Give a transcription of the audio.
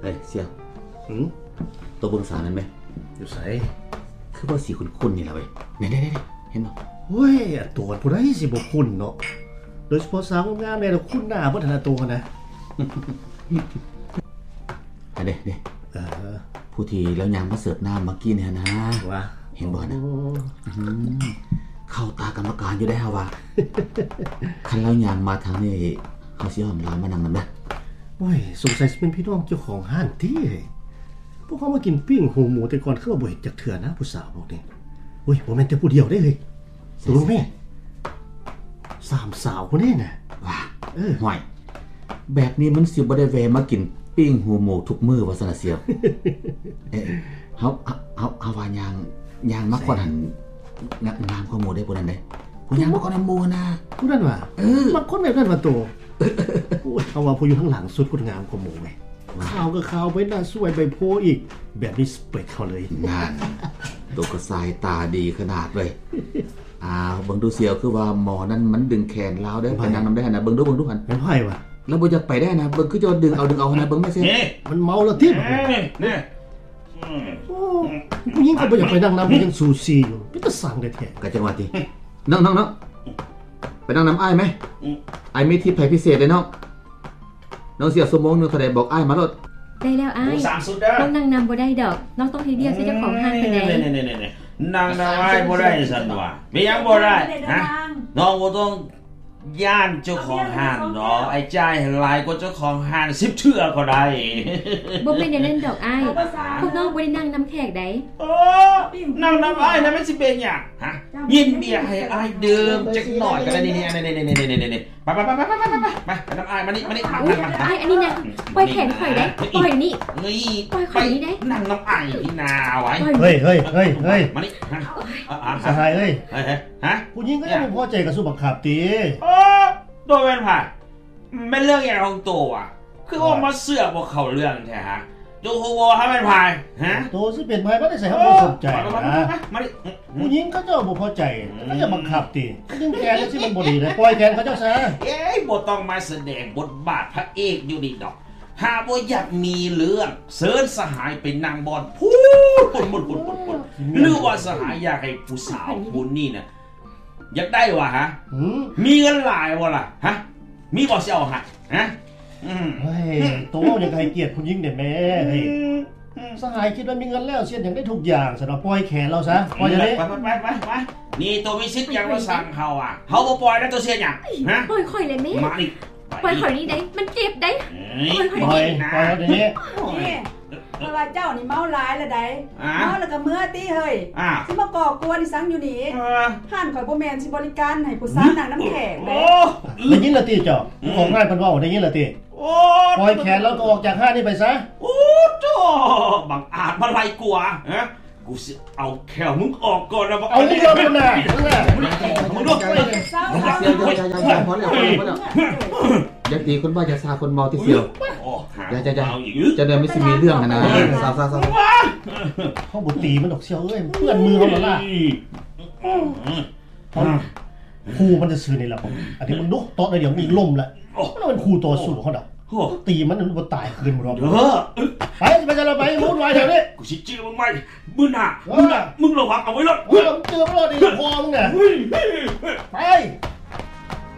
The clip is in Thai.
ฮ้ยเสี่ยวตัวเบิ่งสารนั้นไหมอยู่ไสคือว่าสีคุ้นๆนี่แหละเว้ยเนี่ยเห็นบ่เฮ้ยตัวผู้ใดสิบ่คุ้นเนาะโดยเฉพาะสาวงามๆเนี่ยเราคุ้นหน้าบ่ทันตัวนะเด้ผู้ที่แล้วยามมาเสิร์ฟน้ำเมื่อกี้เนี่ยนะว่าเห็นบ่นะเข้าตากรรมการอยู่ได้ฮะว่าคันแล้วยามมาทางนี้เขาสิหอมลามานั่งนำนะโอ้ยสงสัยสิเป็นพี่น้องเจ้าของห้านติพวกเขามากินปิ้งหูหมูแต่ก่อนคือว่าบ่เห็นจักเทื่อนะผู้สาวพวกนี้โอ้ยบ่แม่นแต่ผู้เดียวได้เลยรู้มั้ย3สาวคนนี้น่ะว่าห่วยแบบนี้มันสิบ่ได้แวะมากินปิ้งหูหมูทุกมื้อว่าซั่นน่ะเสี่ยวเฮาว่ายางมาก่อนหั่นงามข้อมูลได้ผู้นั้นได้ผู้ยางมาก่อนนำหมู่นะผู้นั้นว่าบางคนแบบนั้นว่าโตโอ้ยเขาว่าผู้อยู่ข้างหลังสุดคนงามกว่าหมู่ไงข่าวก็ข่าวไปหน้าสวยใบโพอีกแบบนี้สเปคเขาเลยนั่นตัวก็สายตาดีขนาดเว้ยเบิ่งดูเสี่ยวคือว่าหมอนั้นมันดึงแขนลาวได้ไปนั่งนำได้นะเบิ่งดูหั่นเป็นไผว่ะแล้วบ่อยากไปได้นะเบิ่งคือจะดึงเอานะเบิ่งไม่เซ่มันเมาแล้วทิ่นี่ผู้หญิงก็บ่อยากไปนั่งนำยังซูซี่อยู่เป็นตาสั่งได้แท้ก็จังหวะติน้องไปนั่งนำอ้ายมั้ยอ้ายมีทิปให้พิเศษเลยน้องเสียชั่วโมงนึงเขาได้บอกอ้ายมาโลดได้แล้วอ้ายต้องนั่งนำบ่ได้ดอกน้องต้องเฮ็ดเวียกใส่เจ้าของห้างเพิ่นได้นี่นั่งนำอ้ายบ่ได้ซั่นว่ามีหยังบ่ได้ฮะน้องบ่ต้องย่านเจ้าของห้างเนาะไอ้จ่ายหลายกว่าเจ้าของห้าง10เทื่อก็ได้บ่เป็นอย่างนั้นดอกอ้ายพวกน้องบ่ได้นั่งนำแขกได้นั่งนำอ้ายนะมันสิเป็นหยังฮะยินเบียร์ให้อ้ายดื่มจักหน่อยก็ได้นี่ไปนำอ้ายมานี่อ้ายอันนี้นะปล่อยแขนข่อยได้ปล่อยนี่ปล่อยข่อยนี่ได้นั่งนำอ้ายพี่นาไว้เฮ้ยมานี่สหายเอ้ยฮะผู้หญิงก็ยังบ่พอใจกับสุบักขับติโดยเป็นผ่านไม่เรื่องอย่างของตัวอ่ะคือว่ามาเสือกว่าเขาเรื่องแท้ฮะดูโฮโวให้เป็นผ่านฮะตัวสิเป็นไผบ่ได้ใส่ให้บ่สนใจนะผู้หญิงเขาเจ้าบ่พอใจเขาจะบังคับติยิงแขนสิมันบ่ดีเลยปล่อยแขนเขาเจ้าซะบ่ต้องมาแสดงบทบาทพระเอกอยู่นี่ดอกหาบ่อยากมีเรื่องเสิร์ชสหายไปนั่งบอลพูดหรือว่าสหายอยากให้ผู้สาวผู้นี่น่ะอยากได้วะฮะมีเงินหลายวะล่ะฮะมีบ่สิเอาให้ฮะเฮ้ยโตยังให้เกียรติผู้หญิงได้แม่เฮ้ยสหายคิดว่ามีเงินแล้วเสียอย่างได้ทุกอย่างซะเนาะปล่อยแขนเราซะปล่อยจังได๋ไปนี่ตัวมีสิทธิ์อย่างเราสั่งเฮาอ่ะเฮาบ่ปล่อยแล้วตัวเสียหยังฮะปล่อยข่อยเลยแม่มาดิปล่อยข่อยนี่ได้มันเจ็บได้ปล่อยเดี๋ยวนี้นี่เพราะว่าเจ้านี่เมาหลายแล้วได้เมาแล้วก็เมื่อติเฮ้ยสิมาก่อกวนสังอยู่นี่ห่านข่อยบ่แม่นสิบริการให้ผู้สาวนั่งน้ำแขกเด้ได้ยินล่ะติเจ้าของงานเพิ่นเว้าได้ยินล่ะติปล่อยแขนแล้วก็ออกจากห้างนี่ไปซะโอ้โธ่บังอาจมาไล่กูอ่ะฮะกูสิเอาแขวมึงออกก่อนนะเอามึงเอาน่ะมึงดูพอแล้วอย่าตีคนบ้าอย่าซาคนเมาที่เสียวอย่าจะเดินไม่สิมีเรื่องนะซาเขาบ่ตีมันดอกเสียวเอ้ยเพื่อนมือเขาล่ะครูมันจะซื้อนี่ล่ะผมอันนี้มึงดูโต๊ะเดี๋ยวมีล่มละมันเป็นครูต่อสู้เขาดอกตีมันบ่ตายคืนบ่รอบไปจะเราไปมุดไว้แถวนี้กูสิจื้อมึงใหม่มึงน่ะมึงระวังเอาไว้ล่ะมึงเตือนบ่รอดดิพอมึงน่ะไป